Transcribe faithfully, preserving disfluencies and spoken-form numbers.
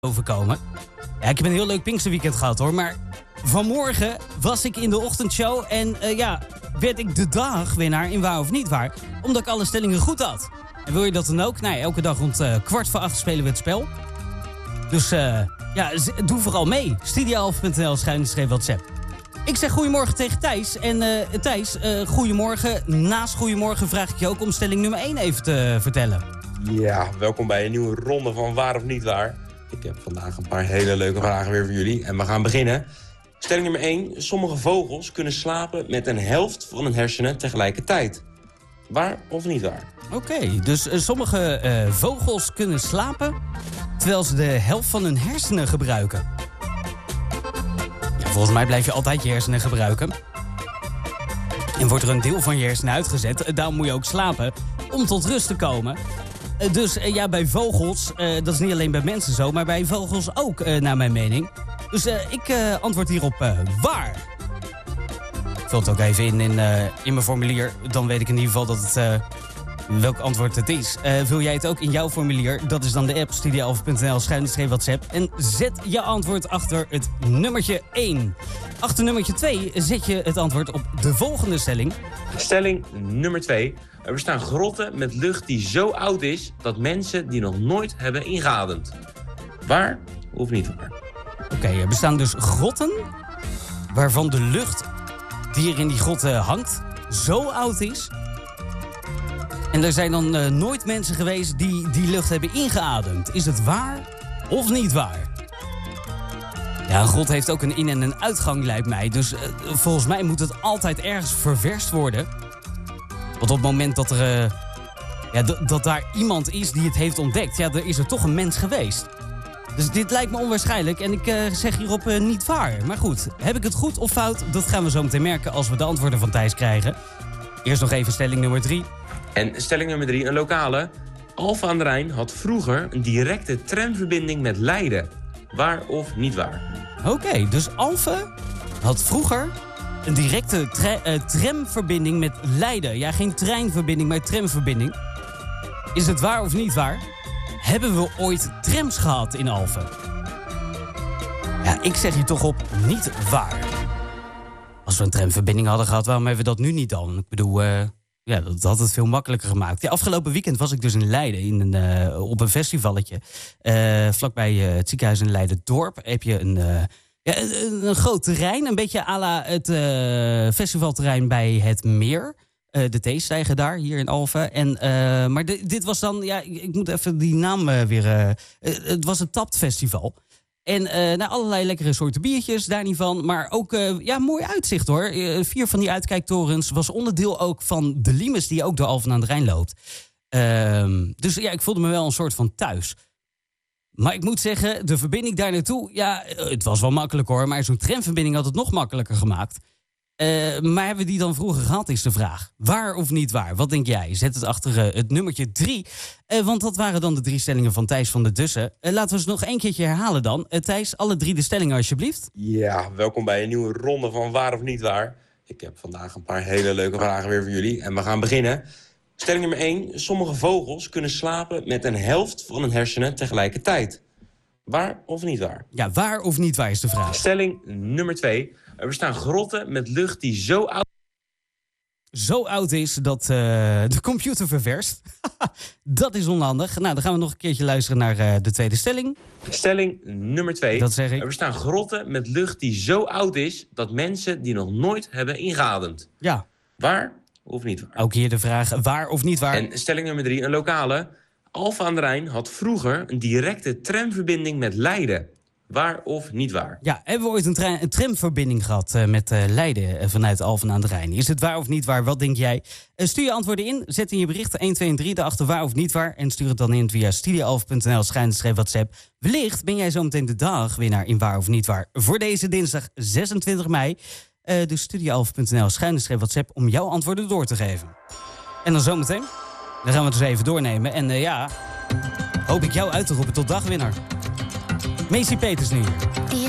overkomen. Ja, ik heb een heel leuk Pinksterweekend gehad hoor, maar vanmorgen was ik in de ochtendshow en uh, ja, werd ik de dagwinnaar in Waar of Niet Waar, omdat ik alle stellingen goed had. En wil je dat dan ook? Nou, elke dag rond uh, kwart voor acht spelen we het spel. Dus uh, ja, z- doe vooral mee. studioalf punt n l schuine WhatsApp. Ik zeg goedemorgen tegen Thijs. En uh, Thijs, uh, goedemorgen. Naast goedemorgen vraag ik je ook om stelling nummer één even te vertellen. Ja, welkom bij een nieuwe ronde van Waar of Niet Waar. Ik heb vandaag een paar hele leuke vragen weer voor jullie. En we gaan beginnen. Stelling nummer één. Sommige vogels kunnen slapen met een helft van hun hersenen tegelijkertijd. Waar of niet waar? Oké, okay, dus uh, sommige uh, vogels kunnen slapen terwijl ze de helft van hun hersenen gebruiken. Ja, volgens mij blijf je altijd je hersenen gebruiken. En wordt er een deel van je hersenen uitgezet, uh, daarom moet je ook slapen om tot rust te komen. Uh, dus uh, ja, bij vogels, uh, dat is niet alleen bij mensen zo, maar bij vogels ook, uh, naar mijn mening. Dus uh, ik uh, antwoord hierop uh, waar. Ik vul het ook even in in, uh, in mijn formulier, dan weet ik in ieder geval dat het... Uh, welk antwoord het is. Uh, vul jij het ook in jouw formulier? Dat is dan de app studioalf punt n l schuine WhatsApp. En zet je antwoord achter het nummertje één. Achter nummertje twee zet je het antwoord op de volgende stelling. Stelling nummer twee. Er bestaan grotten met lucht die zo oud is dat mensen die nog nooit hebben ingeademd. Waar of niet waar? Oké, okay, er bestaan dus grotten waarvan de lucht die er in die grotten hangt zo oud is. En er zijn dan uh, nooit mensen geweest die die lucht hebben ingeademd. Is het waar of niet waar? Ja, een grot heeft ook een in- en een uitgang, lijkt mij. Dus uh, volgens mij moet het altijd ergens ververst worden. Want op het moment dat er uh, ja, d- dat daar iemand is die het heeft ontdekt... ja, er is er toch een mens geweest. Dus dit lijkt me onwaarschijnlijk en ik uh, zeg hierop uh, niet waar. Maar goed, heb ik het goed of fout? Dat gaan we zo meteen merken als we de antwoorden van Thijs krijgen. Eerst nog even stelling nummer drie. En stelling nummer drie, een lokale. Alphen aan de Rijn had vroeger een directe tramverbinding met Leiden. Waar of niet waar? Oké, okay, dus Alphen had vroeger een directe tra- uh, tramverbinding met Leiden. Ja, geen treinverbinding, maar tramverbinding. Is het waar of niet waar? Hebben we ooit trams gehad in Alphen? Ja, ik zeg hier toch op niet waar. Als we een tramverbinding hadden gehad, waarom hebben we dat nu niet dan? Ik bedoel... Uh... Ja, dat had het veel makkelijker gemaakt. Ja, afgelopen weekend was ik dus in Leiden in een, uh, op een festivalletje. Uh, vlakbij uh, het ziekenhuis in Leiden-Dorp heb je een, uh, ja, een, een groot terrein. Een beetje à la het uh, festivalterrein bij het meer. Uh, de theestijger daar, hier in Alphen. En, uh, maar d- dit was dan, ja, ik, ik moet even die naam uh, weer... Uh, uh, het was het Tapt-festival. En uh, nou, allerlei lekkere soorten biertjes, daar niet van. Maar ook, uh, ja, mooi uitzicht hoor. Uh, vier van die uitkijktorens was onderdeel ook van de Limes die ook door Alphen aan de Rijn loopt. Uh, dus ja, ik voelde me wel een soort van thuis. Maar ik moet zeggen, de verbinding daar naartoe, ja, het was wel makkelijk hoor. Maar zo'n tramverbinding had het nog makkelijker gemaakt. Uh, maar hebben we die dan vroeger gehad, is de vraag. Waar of niet waar? Wat denk jij? Zet het achter uh, het nummertje drie. Uh, want dat waren dan de drie stellingen van Thijs van der Dussen. Uh, laten we ze nog één keertje herhalen dan. Uh, Thijs, alle drie de stellingen alsjeblieft. Ja, welkom bij een nieuwe ronde van Waar of Niet Waar. Ik heb vandaag een paar hele leuke vragen weer voor jullie. En we gaan beginnen. Stelling nummer één. Sommige vogels kunnen slapen met een helft van hun hersenen tegelijkertijd. Waar of niet waar? Ja, waar of niet waar is de vraag. Stelling nummer twee. Er bestaan grotten met lucht die zo oud... Zo oud is dat uh, de computer ververst. Dat is onhandig. Nou, dan gaan we nog een keertje luisteren naar uh, de tweede stelling. Stelling nummer twee. Dat zeg ik. Er bestaan grotten met lucht die zo oud is dat mensen die nog nooit hebben ingeademd. Ja. Waar of niet waar? Ook hier de vraag waar of niet waar. En stelling nummer drie, een lokale. Alphen aan de Rijn had vroeger een directe tramverbinding met Leiden. Waar of niet waar? Ja, hebben we ooit een, tra- een tramverbinding gehad uh, met uh, Leiden uh, vanuit Alphen aan de Rijn? Is het waar of niet waar? Wat denk jij? Uh, stuur je antwoorden in. Zet in je berichten één, twee en drie daarachter waar of niet waar. En stuur het dan in via studioalf punt n l schuine WhatsApp. Wellicht ben jij zometeen de dagwinnaar in waar of niet waar. Voor deze dinsdag zesentwintig mei. Uh, dus studioalf punt n l schuine WhatsApp om jouw antwoorden door te geven. En dan zometeen. Dan gaan we het dus even doornemen. En uh, ja, hoop ik jou uit te roepen tot dagwinnaar. Macy Peters nu hier.